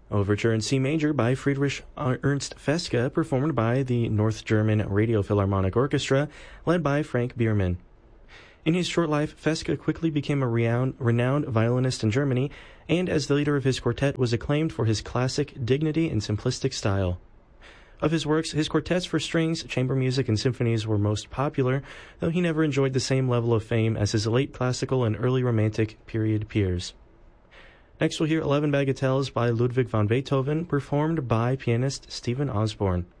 Overture in C major by Friedrich Ernst Fesca, performed by the North German Radio Philharmonic Orchestra, led by Frank Biermann. In his short life, Fesca quickly became a renowned violinist in Germany, and as the leader of his quartet was acclaimed for his classic dignity and simplistic style. Of his works, his quartets for strings, chamber music, and symphonies were most popular, though he never enjoyed the same level of fame as his late classical and early romantic period peers. Next we'll hear 11 Bagatelles by Ludwig van Beethoven, performed by pianist Stephen Osborne.